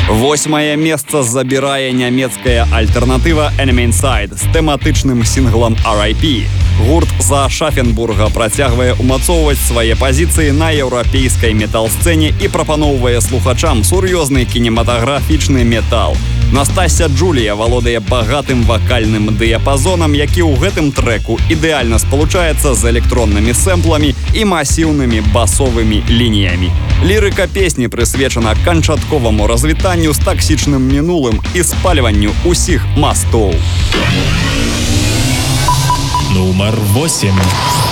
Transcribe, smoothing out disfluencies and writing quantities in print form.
8-е месца забірае нямецкая альтэрнатыва Enemy Inside з тэматычным сінглам R.I.P. Гурт з Шафенбурга працягвае умацоўваць свае пазіцыі на еўрапейскай метал-сцэне і прапаноўвае слухачам сур'ёзны кінематаграфічны метал. Настасья Джулія валодае багатым вакальным дыяпазонам, які ў гэтым трэку ідэальна спалучаецца з электроннымі сэмпламі і масіўнымі басовымі лініямі. Лірыка песні прысвечана канчатковаму развітанню з таксічным мінулым і спальванню ўсіх мастоў. Нумар 8.